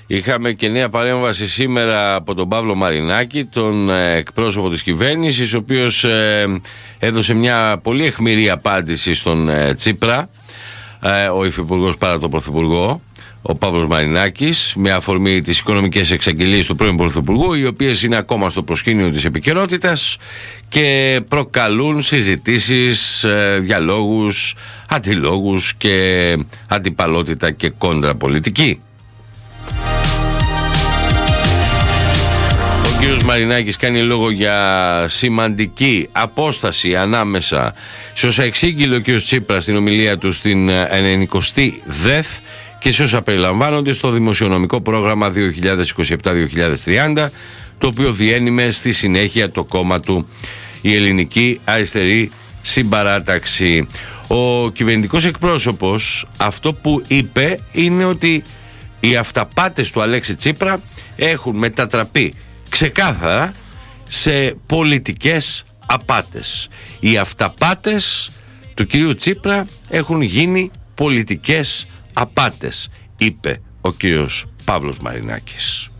Είχαμε και νέα παρέμβαση σήμερα από τον Παύλο Μαρινάκη, τον εκπρόσωπο της κυβέρνησης, ο οποίος έδωσε μια πολύ αιχμηρή απάντηση στον Τσίπρα, ο υφυπουργός παρά τον πρωθυπουργό, ο Παύλος Μαρινάκης, με αφορμή τις οικονομικές εξαγγελίες του πρώην πρωθυπουργού, οι οποίες είναι ακόμα στο προσκήνιο της επικαιρότητας και προκαλούν συζητήσεις, διαλόγους, αντιλόγους και αντιπαλότητα και κόντρα πολιτική. Ο κύριος Μαρινάκης κάνει λόγο για σημαντική απόσταση ανάμεσα σε όσα εξήγηλε ο κύριος Τσίπρας στην ομιλία του στην 90η ΔΕΘ και σε όσα περιλαμβάνονται στο δημοσιονομικό πρόγραμμα 2027-2030, το οποίο διένυμε στη συνέχεια το κόμμα του, η Ελληνική Αριστερή Συμπαράταξη. Ο κυβερνητικός εκπρόσωπος αυτό που είπε είναι ότι οι αυταπάτες του Αλέξη Τσίπρα έχουν μετατραπεί ξεκάθαρα σε πολιτικές απάτες. Οι αυταπάτες του κυρίου Τσίπρα έχουν γίνει πολιτικές απάτες, είπε ο κύριος Παύλος Μαρινάκης.